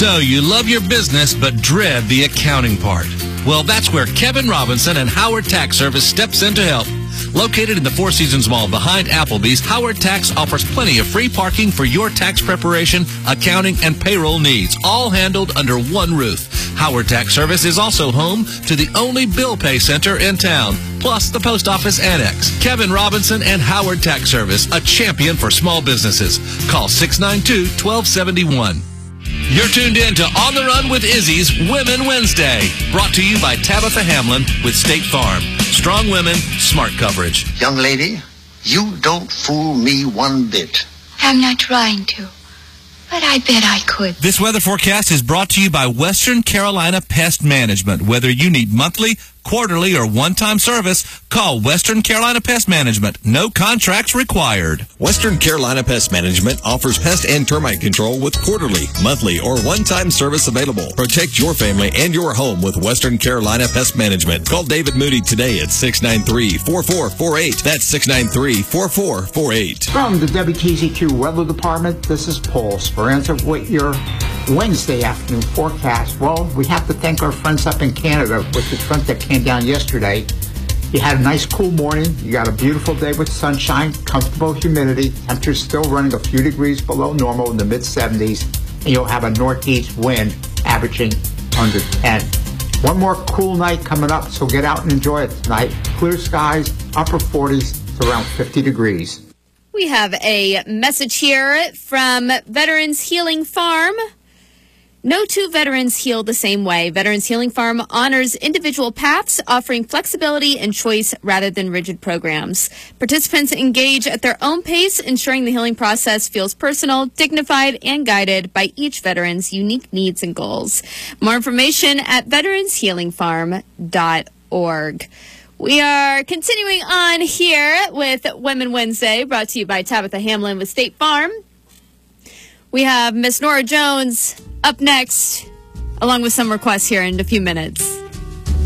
So you love your business but dread the accounting part. Well, that's where Kevin Robinson and Howard Tax Service steps in to help. Located in the Four Seasons Mall behind Applebee's, Howard Tax offers plenty of free parking for your tax preparation, accounting, and payroll needs, all handled under one roof. Howard Tax Service is also home to the only bill pay center in town, plus the post office annex. Kevin Robinson and Howard Tax Service, a champion for small businesses. Call 692-1271. You're tuned in to On the Run with Izzy's Women Wednesday, brought to you by Tabitha Hamlin with State Farm. Strong women, smart coverage. Young lady, you don't fool me one bit. I'm not trying to, but I bet I could. This weather forecast is brought to you by Western Carolina Pest Management. Whether you need monthly, quarterly, or one-time service, call Western Carolina Pest Management. No contracts required. Western Carolina Pest Management offers pest and termite control with quarterly, monthly, or one-time service available. Protect your family and your home with Western Carolina Pest Management. Call David Moody today at 693-4448. That's 693-4448. From the WTZQ Weather Department, this is Paul Speranza with your Wednesday afternoon forecast. Well, we have to thank our friends up in Canada with the front that came down yesterday. You had a nice cool morning. You got a beautiful day with sunshine, comfortable humidity. Temperatures still running a few degrees below normal in the mid-70s. And you'll have a northeast wind averaging under 10. One more cool night coming up, so get out and enjoy it tonight. Clear skies, upper 40s to around 50 degrees. We have a message here from Veterans Healing Farm. No two veterans heal the same way. Veterans Healing Farm honors individual paths, offering flexibility and choice rather than rigid programs. Participants engage at their own pace, ensuring the healing process feels personal, dignified, and guided by each veteran's unique needs and goals. More information at veteranshealingfarm.org. We are continuing on here with Women Wednesday, brought to you by Tabitha Hamlin with State Farm. We have Miss Nora Jones up next, along with some requests here in a few minutes.